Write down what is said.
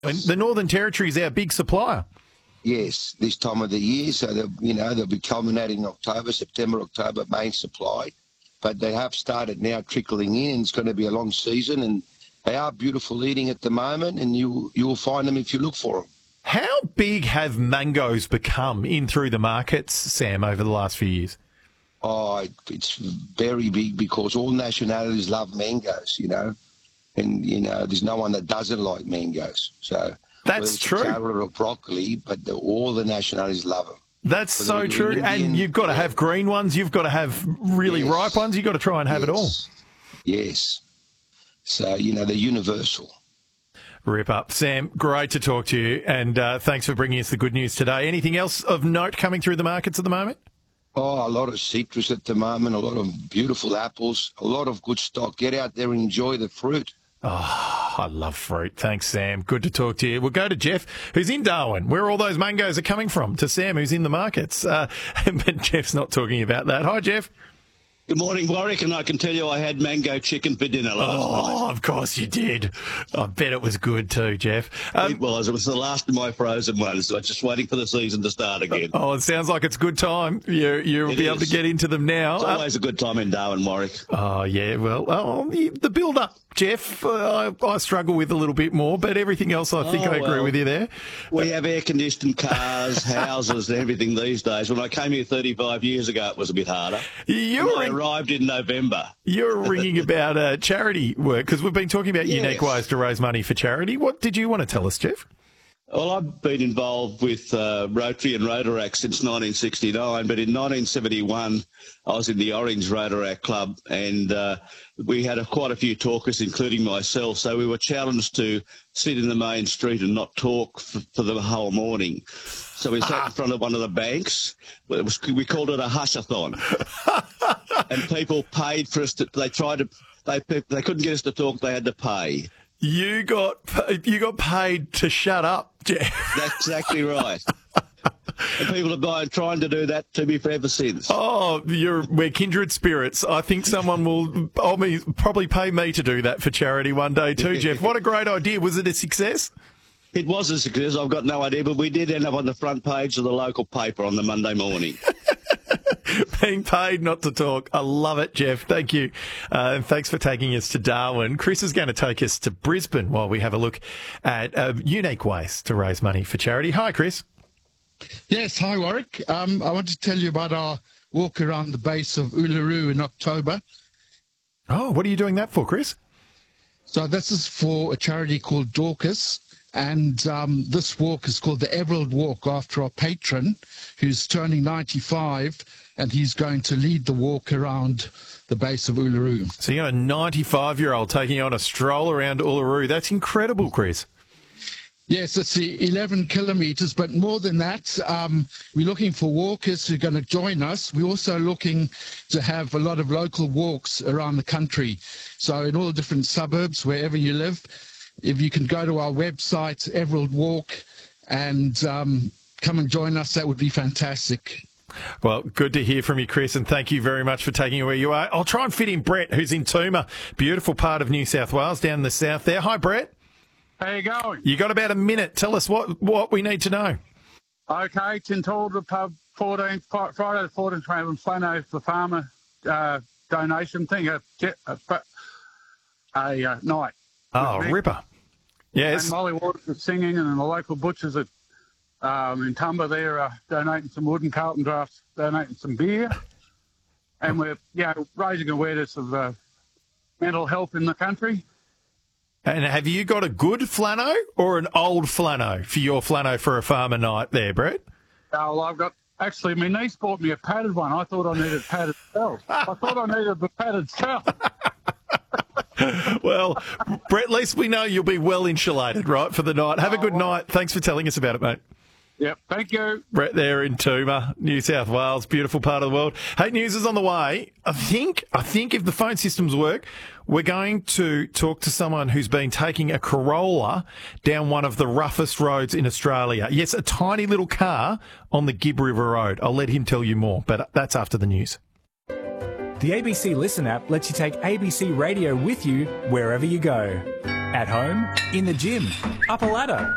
And the Northern Territory is our big supplier. Yes, this time of the year, so they'll be culminating in October, September, October, main supply. But they have started now trickling in, and it's going to be a long season, and they are beautiful eating at the moment, and you'll find them if you look for them. How big have mangoes become in through the markets, Sam, over the last few years? Oh, it's very big because all nationalities love mangoes, and, there's no one that doesn't like mangoes. So that's true. Carrot or broccoli, but all the nationalities love them. That's so true. And you've got to have green ones. You've got to have really ripe ones. You've got to try and have it all. Yes. So, they're universal. Rip up. Sam, great to talk to you. And thanks for bringing us the good news today. Anything else of note coming through the markets at the moment? Oh, a lot of citrus at the moment, a lot of beautiful apples, a lot of good stock. Get out there and enjoy the fruit. Oh, I love fruit. Thanks, Sam. Good to talk to you. We'll go to Jeff, who's in Darwin, where all those mangoes are coming from, to Sam, who's in the markets. But Jeff's not talking about that. Hi, Jeff. Good morning, Warwick, and I can tell you I had mango chicken for dinner last night. Oh, of course you did. I bet it was good too, Jeff. It was. It was the last of my frozen ones, so I'm just waiting for the season to start again. Oh, it sounds like it's a good time. You'll be able to get into them now. It's always a good time in Darwin, Warwick. Oh, yeah. Well, the build-up, Jeff, I struggle with a little bit more, but everything else I think I agree with you there. We have air-conditioned cars, houses and everything these days. When I came here 35 years ago, it was a bit harder. I arrived in November. You're ringing about charity work, because we've been talking about unique ways to raise money for charity. What did you want to tell us, Jeff? Well, I've been involved with Rotary and Rotaract since 1969, but in 1971 I was in the Orange Rotaract Club, and we had quite a few talkers, including myself, so we were challenged to sit in the main street and not talk for the whole morning. So we sat in front of one of the banks. We called it a hushathon. And people paid for us they couldn't get us to talk, they had to pay. You got paid to shut up, Jeff. That's exactly right. And people have been trying to do that to me forever since. Oh, we're kindred spirits. I think someone will probably pay me to do that for charity one day too, Jeff. What a great idea. Was it a success? It was a success. I've got no idea, but we did end up on the front page of the local paper on the Monday morning. Being paid not to talk. I love it, Jeff. Thank you. And thanks for taking us to Darwin. Chris is going to take us to Brisbane while we have a look at unique ways to raise money for charity. Hi, Chris. Yes, hi, Warwick. I want to tell you about our walk around the base of Uluru in October. Oh, what are you doing that for, Chris? So this is for a charity called Dorcas. And this walk is called the Everald Walk after our patron, who's turning 95, and he's going to lead the walk around the base of Uluru. So you got a 95-year-old taking on a stroll around Uluru. That's incredible, Chris. Yes, it's 11 kilometres, but more than that, we're looking for walkers who are going to join us. We're also looking to have a lot of local walks around the country. So in all different suburbs, wherever you live, if you can go to our website, Everald Walk, and come and join us, that would be fantastic. Well, good to hear from you, Chris, and thank you very much for taking it where you are. I'll try and fit in Brett, who's in Tooma, beautiful part of New South Wales, down in the south there. Hi, Brett. How you going? You got about a minute. Tell us what we need to know. Okay, Tintalda Pub, Friday the 14th, having Flano for farmer donation thing, a night. Oh, ripper. Yes. And Molly Waters is singing, and the local butchers in Tumba there are donating some wood, and Carlton Draft's donating some beer. And we're raising awareness of mental health in the country. And have you got a good flano or an old flano for your flano for a farmer night there, Brett? Well, actually, my niece bought me a padded one. I thought I needed padded cells. I thought I needed the padded cell. Well, Brett, at least we know you'll be well insulated, right, for the night. Have a good night. Thanks for telling us about it, mate. Yep, thank you. Brett there in Tooma, New South Wales, beautiful part of the world. Hey, news is on the way. I think if the phone systems work, we're going to talk to someone who's been taking a Corolla down one of the roughest roads in Australia. Yes, a tiny little car on the Gibb River Road. I'll let him tell you more, but that's after the news. The ABC Listen app lets you take ABC Radio with you wherever you go. At home, in the gym, up a ladder,